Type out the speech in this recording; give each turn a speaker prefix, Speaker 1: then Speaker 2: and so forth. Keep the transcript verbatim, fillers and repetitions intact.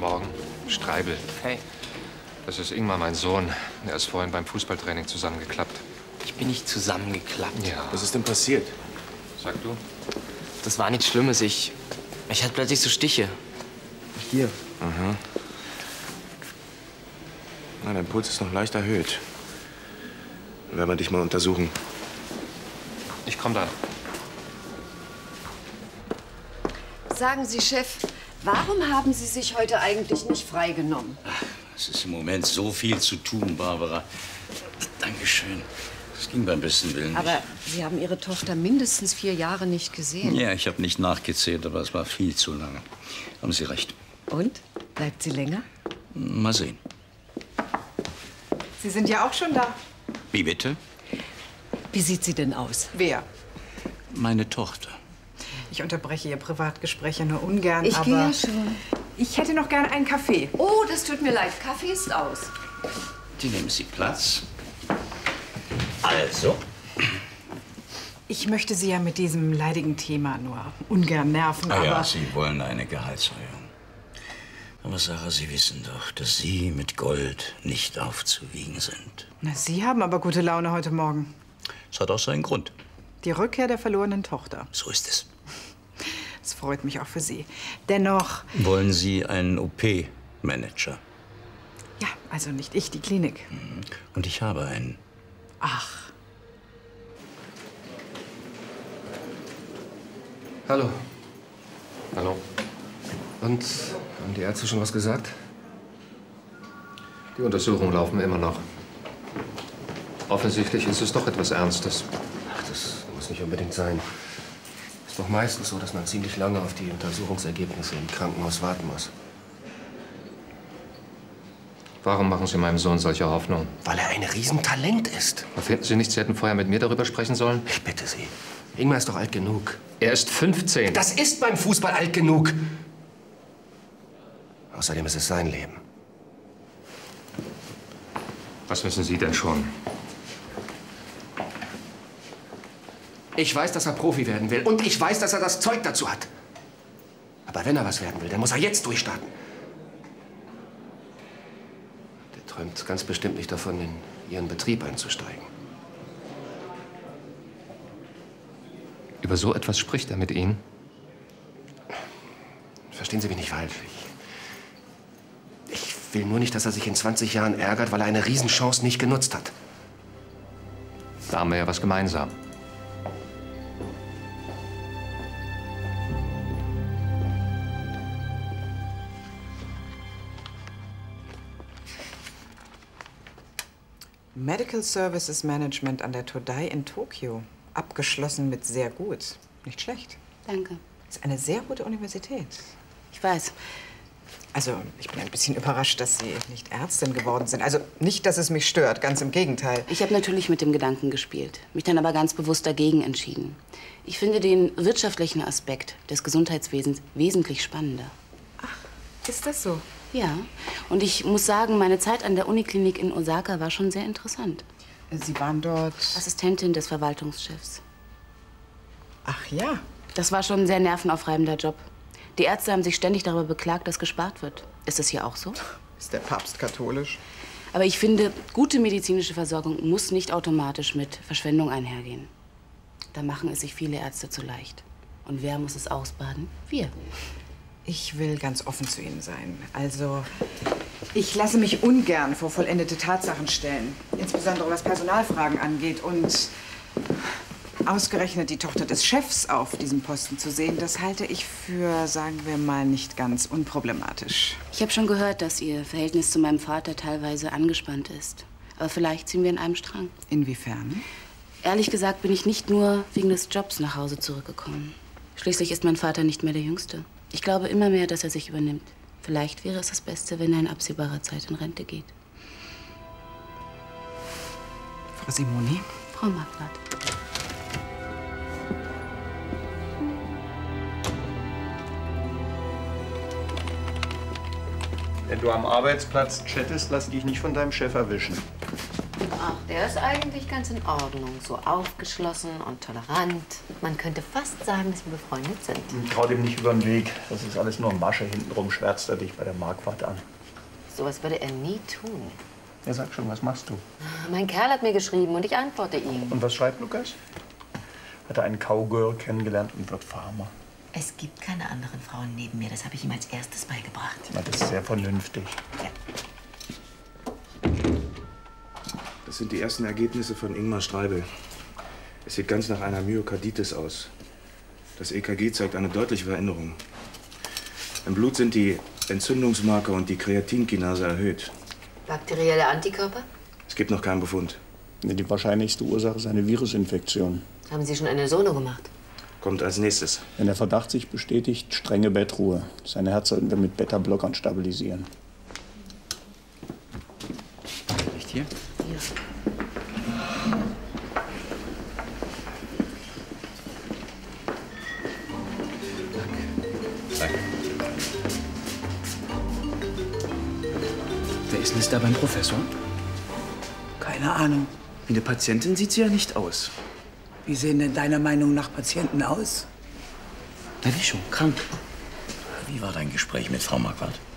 Speaker 1: Morgen. Streibel.
Speaker 2: Hey.
Speaker 1: Das ist Ingmar, mein Sohn. Er ist vorhin beim Fußballtraining zusammengeklappt.
Speaker 2: Ich bin nicht zusammengeklappt.
Speaker 1: Ja.
Speaker 3: Was ist denn passiert?
Speaker 1: Sag du?
Speaker 2: Das war nichts Schlimmes. Ich, ich hatte plötzlich so Stiche.
Speaker 3: Hier. Aha. Na, dein Puls ist noch leicht erhöht. Dann werden wir dich mal untersuchen.
Speaker 1: Ich komm da.
Speaker 4: Sagen Sie, Chef, warum haben Sie sich heute eigentlich nicht freigenommen?
Speaker 5: Ach, es ist im Moment so viel zu tun, Barbara. Dankeschön. Es ging beim besten Willen nicht.
Speaker 4: Aber Sie haben Ihre Tochter mindestens vier Jahre nicht gesehen.
Speaker 5: Ja, ich habe nicht nachgezählt, aber es war viel zu lange. Haben Sie recht.
Speaker 4: Und? Bleibt sie länger?
Speaker 5: Mal sehen.
Speaker 6: Sie sind ja auch schon da.
Speaker 5: Wie bitte?
Speaker 4: Wie sieht sie denn aus?
Speaker 6: Wer?
Speaker 5: Meine Tochter.
Speaker 6: Ich unterbreche Ihr Privatgespräch ja nur ungern,
Speaker 4: Ich
Speaker 6: aber...
Speaker 4: gehe ja schon.
Speaker 6: Ich hätte noch gern einen Kaffee.
Speaker 4: Oh, das tut mir leid. Kaffee ist aus.
Speaker 5: Die nehmen Sie Platz. Also?
Speaker 6: Ich möchte Sie ja mit diesem leidigen Thema nur ungern nerven,
Speaker 5: Ah
Speaker 6: aber...
Speaker 5: ja, Sie wollen eine Gehaltserhöhung. Aber Sarah, Sie wissen doch, dass Sie mit Gold nicht aufzuwiegen sind.
Speaker 6: Na, Sie haben aber gute Laune heute Morgen.
Speaker 5: Es hat auch seinen Grund.
Speaker 6: Die Rückkehr der verlorenen Tochter.
Speaker 5: So ist es.
Speaker 6: Das freut mich auch für Sie. Dennoch...
Speaker 5: Wollen Sie einen O P-Manager?
Speaker 6: Ja, also nicht ich, die Klinik.
Speaker 5: Und ich habe einen.
Speaker 6: Ach.
Speaker 1: Hallo. Hallo. Und, haben die Ärzte schon was gesagt? Die Untersuchungen laufen immer noch. Offensichtlich ist es doch etwas Ernstes.
Speaker 3: Ach, das muss nicht unbedingt sein. Ist doch meistens so, dass man ziemlich lange auf die Untersuchungsergebnisse im Krankenhaus warten muss.
Speaker 1: Warum machen Sie meinem Sohn solche Hoffnungen?
Speaker 3: Weil er ein Riesentalent ist.
Speaker 1: Finden Sie nicht, Sie hätten vorher mit mir darüber sprechen sollen?
Speaker 3: Ich bitte Sie. Ingmar ist doch alt genug.
Speaker 1: Er ist fünfzehn.
Speaker 3: Das ist beim Fußball alt genug. Außerdem ist es sein Leben.
Speaker 1: Was wissen Sie denn schon?
Speaker 3: Ich weiß, dass er Profi werden will. Und ich weiß, dass er das Zeug dazu hat. Aber wenn er was werden will, dann muss er jetzt durchstarten. Der träumt ganz bestimmt nicht davon, in Ihren Betrieb einzusteigen.
Speaker 1: Über so etwas spricht er mit Ihnen?
Speaker 3: Verstehen Sie mich nicht falsch. Ich, ich will nur nicht, dass er sich in zwanzig Jahren ärgert, weil er eine Riesenchance nicht genutzt hat.
Speaker 1: Da haben wir ja was gemeinsam.
Speaker 6: Medical Services Management an der Todai in Tokio. Abgeschlossen mit sehr gut. Nicht schlecht.
Speaker 7: Danke.
Speaker 6: Ist eine sehr gute Universität.
Speaker 7: Ich weiß.
Speaker 6: Also, ich bin ein bisschen überrascht, dass Sie nicht Ärztin geworden sind. Also, nicht, dass es mich stört, ganz im Gegenteil.
Speaker 7: Ich habe natürlich mit dem Gedanken gespielt, mich dann aber ganz bewusst dagegen entschieden. Ich finde den wirtschaftlichen Aspekt des Gesundheitswesens wesentlich spannender.
Speaker 6: Ach, ist das so?
Speaker 7: Ja, und ich muss sagen, meine Zeit an der Uniklinik in Osaka war schon sehr interessant.
Speaker 6: Sie waren dort...
Speaker 7: Assistentin des Verwaltungschefs.
Speaker 6: Ach ja.
Speaker 7: Das war schon ein sehr nervenaufreibender Job. Die Ärzte haben sich ständig darüber beklagt, dass gespart wird. Ist das hier auch so?
Speaker 6: Ist der Papst katholisch?
Speaker 7: Aber ich finde, gute medizinische Versorgung muss nicht automatisch mit Verschwendung einhergehen. Da machen es sich viele Ärzte zu leicht. Und wer muss es ausbaden? Wir.
Speaker 6: Ich will ganz offen zu Ihnen sein. Also, ich lasse mich ungern vor vollendete Tatsachen stellen. Insbesondere was Personalfragen angeht. Und ausgerechnet die Tochter des Chefs auf diesem Posten zu sehen, das halte ich für, sagen wir mal, nicht ganz unproblematisch.
Speaker 7: Ich habe schon gehört, dass Ihr Verhältnis zu meinem Vater teilweise angespannt ist. Aber vielleicht ziehen wir in einem Strang.
Speaker 6: Inwiefern?
Speaker 7: Ehrlich gesagt bin ich nicht nur wegen des Jobs nach Hause zurückgekommen. Schließlich ist mein Vater nicht mehr der Jüngste. Ich glaube immer mehr, dass er sich übernimmt. Vielleicht wäre es das Beste, wenn er in absehbarer Zeit in Rente geht.
Speaker 6: Frau Simoni?
Speaker 7: Frau Marquardt.
Speaker 8: Wenn du am Arbeitsplatz chattest, lass dich nicht von deinem Chef erwischen.
Speaker 4: Ach, der ist eigentlich ganz in Ordnung. So aufgeschlossen und tolerant. Man könnte fast sagen, dass wir befreundet sind.
Speaker 8: Trau dem nicht über den Weg. Das ist alles nur Masche. Hintenrum schwärzt er dich bei der Marquardt an.
Speaker 4: Sowas würde er nie tun.
Speaker 8: Ja, sag schon, was machst du?
Speaker 4: Mein Kerl hat mir geschrieben und ich antworte ihm.
Speaker 8: Und was schreibt Lukas? Hat er einen Cowgirl kennengelernt und wird Farmer.
Speaker 4: Es gibt keine anderen Frauen neben mir. Das habe ich ihm als erstes beigebracht.
Speaker 8: Na, das ist sehr vernünftig.
Speaker 4: Ja.
Speaker 9: Das sind die ersten Ergebnisse von Ingmar Streibel. Es sieht ganz nach einer Myokarditis aus. Das E K G zeigt eine deutliche Veränderung. Im Blut sind die Entzündungsmarker und die Kreatinkinase erhöht.
Speaker 4: Bakterielle Antikörper?
Speaker 9: Es gibt noch keinen Befund.
Speaker 8: Die wahrscheinlichste Ursache ist eine Virusinfektion.
Speaker 4: Haben Sie schon eine Sono gemacht?
Speaker 9: Kommt als nächstes.
Speaker 8: Wenn der Verdacht sich bestätigt, strenge Bettruhe. Sein Herz sollten wir mit Beta-Blockern stabilisieren.
Speaker 10: Echt hier?
Speaker 4: Ja.
Speaker 10: Danke. Wer ist denn jetzt da beim Professor?
Speaker 11: Keine Ahnung.
Speaker 10: Wie eine Patientin sieht sie ja nicht aus.
Speaker 11: Wie sehen denn deiner Meinung nach Patienten aus?
Speaker 10: Na wie schon, krank.
Speaker 5: Wie war dein Gespräch mit Frau Marquardt?